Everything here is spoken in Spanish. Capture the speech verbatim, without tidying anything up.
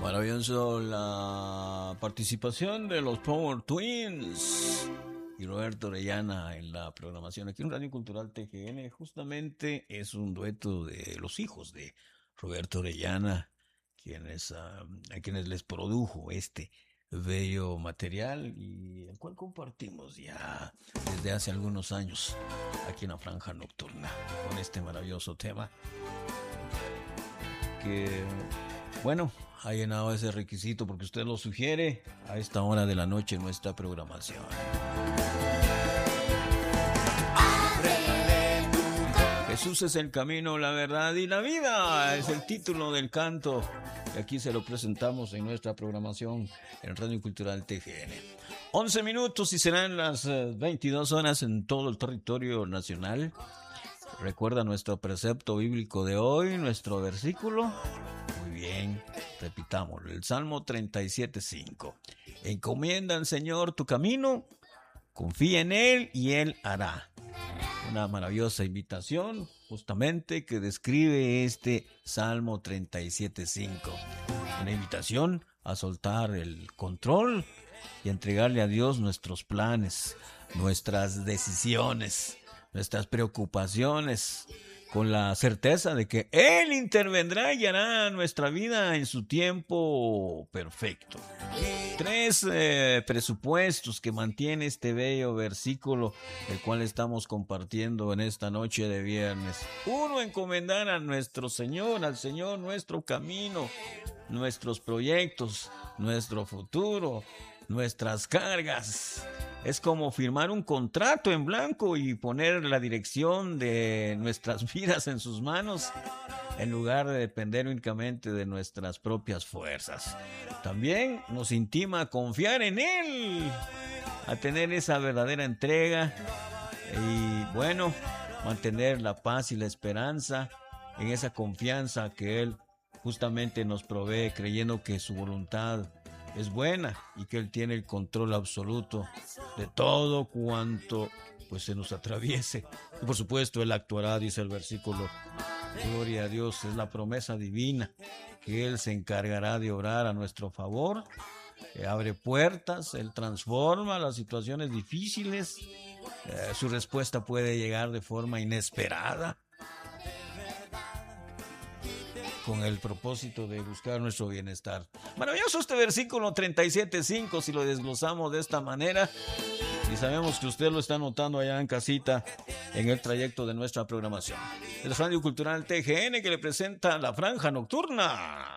Maravilloso la participación de los Power Twins y Roberto Orellana en la programación aquí en Radio Cultural T G N. Justamente es un dueto de los hijos de Roberto Orellana, quienes, uh, a quienes les produjo este bello material y el cual compartimos ya desde hace algunos años aquí en la Franja Nocturna con este maravilloso tema que, bueno, ha llenado ese requisito porque usted lo sugiere a esta hora de la noche en nuestra programación. Jesús es el camino, la verdad y la vida, es el título del canto y aquí se lo presentamos en nuestra programación en Radio Cultural T G N. once minutos y serán las veintidós horas en todo el territorio nacional. Recuerda nuestro precepto bíblico de hoy, nuestro versículo. Muy bien, repitámoslo, el Salmo treinta y siete, cinco. Encomienda al Señor tu camino, confía en Él y Él hará. Una maravillosa invitación, justamente, que describe este Salmo treinta y siete, cinco. Una invitación a soltar el control y entregarle a Dios nuestros planes, nuestras decisiones, nuestras preocupaciones, con la certeza de que Él intervendrá y hará nuestra vida en su tiempo perfecto. Tres eh, presupuestos que mantiene este bello versículo, el cual estamos compartiendo en esta noche de viernes. Uno, encomendar a nuestro Señor, al Señor nuestro camino, nuestros proyectos, nuestro futuro, nuestras cargas. Es como firmar un contrato en blanco y poner la dirección de nuestras vidas en sus manos en lugar de depender únicamente de nuestras propias fuerzas. También nos intima a confiar en Él, a tener esa verdadera entrega y, bueno, mantener la paz y la esperanza en esa confianza que Él justamente nos provee, creyendo que su voluntad es buena y que Él tiene el control absoluto de todo cuanto pues se nos atraviese. Y por supuesto Él actuará, dice el versículo. Gloria a Dios, es la promesa divina que Él se encargará de obrar a nuestro favor. Él abre puertas, Él transforma las situaciones difíciles. Eh, su respuesta puede llegar de forma inesperada, con el propósito de buscar nuestro bienestar. Maravilloso este versículo treinta y siete, cinco, si lo desglosamos de esta manera. Y sabemos que usted lo está notando allá en casita en el trayecto de nuestra programación. El Radio Cultural T G N, que le presenta la Franja Nocturna.